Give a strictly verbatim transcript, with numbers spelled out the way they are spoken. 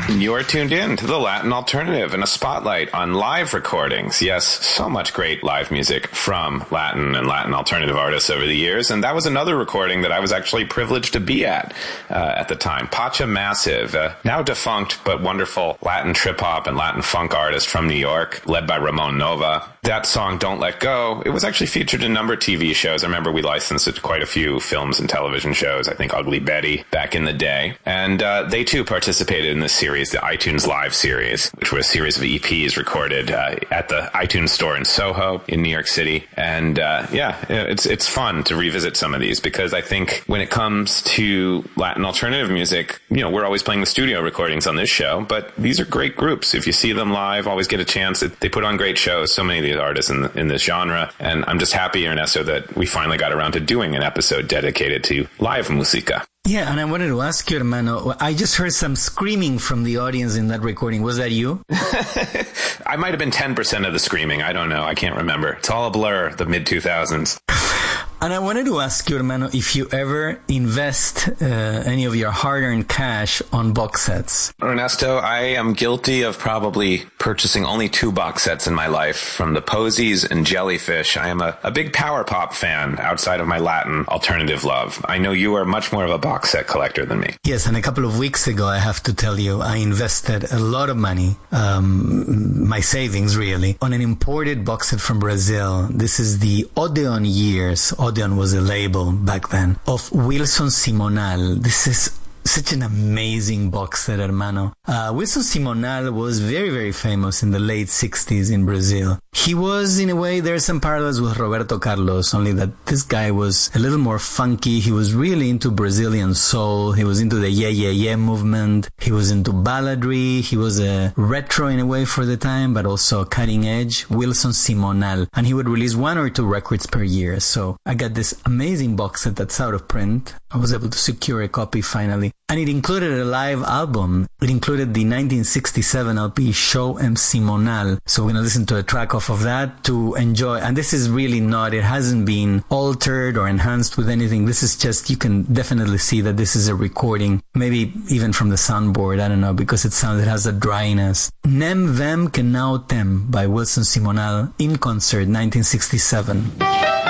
You're tuned in to the Latin Alternative and a spotlight on live recordings. Yes, so much great live music from Latin and Latin alternative artists over the years. And that was another recording that I was actually privileged to be at uh, at the time. Pacha Massive, uh, now defunct but wonderful Latin trip-hop and Latin funk artist from New York, led by Ramon Nova. That song, Don't Let Go, it was actually featured in a number of T V shows. I remember we licensed it to quite a few films and television shows. I think Ugly Betty back in the day. And uh, they too participated in this series, the iTunes Live series, which was a series of E Ps recorded uh, at the iTunes store in Soho in New York City. And uh, yeah, it's it's fun to revisit some of these because I think when it comes to Latin alternative music, you know, we're always playing the studio recordings on this show, but these are great groups. If you see them live, always get a chance. They put on great shows, so many of these artists in, the, in this genre. And I'm just happy, Ernesto, that we finally got around to doing an episode dedicated to live música. Yeah, and I wanted to ask you, hermano, I just heard some screaming from the audience in that recording. Was that you? I might have been ten percent of the screaming. I don't know. I can't remember. It's all a blur, the mid two thousands. And I wanted to ask you, hermano, if you ever invest uh, any of your hard-earned cash on box sets. Ernesto, I am guilty of probably purchasing only two box sets in my life, from the Posies and Jellyfish. I am a, a big power pop fan outside of my Latin alternative love. I know you are much more of a box set collector than me. Yes, and a couple of weeks ago, I have to tell you, I invested a lot of money, um, my savings really, on an imported box set from Brazil. This is the Odeon Years. Odeon was a label back then, of Wilson Simonal. This is such an amazing box set, hermano. Uh, Wilson Simonal was very, very famous in the late sixties in Brazil. He was, in a way, there are some parallels with Roberto Carlos, only that this guy was a little more funky. He was really into Brazilian soul. He was into the Yeah, Yeah, Yeah movement. He was into balladry. He was a retro in a way for the time, but also cutting edge. Wilson Simonal. And he would release one or two records per year. So I got this amazing box set that's out of print. I was able to secure a copy finally. And it included a live album. It included the nineteen sixty-seven L P Show em Simonal. So we're going to listen to a track off of that to enjoy. And this is really not, it hasn't been altered or enhanced with anything. This is just, you can definitely see that this is a recording, maybe even from the soundboard. I don't know, because it sounds, it has a dryness. Nem Vem Que Não Tem by Wilson Simonal in concert, nineteen sixty-seven.